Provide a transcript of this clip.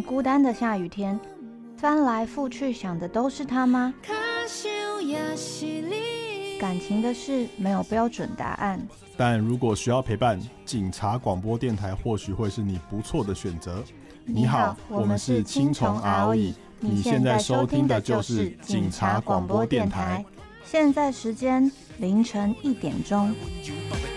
孤单的下雨天，翻来覆去想的都是他吗？感情的事没有标准答案， 但如果需要陪伴，警察广播电台或许会是你不错的选择。你好，我们是青虫 ROE， 你现在收听的就是警察广播电台。 现在时间凌晨1点钟。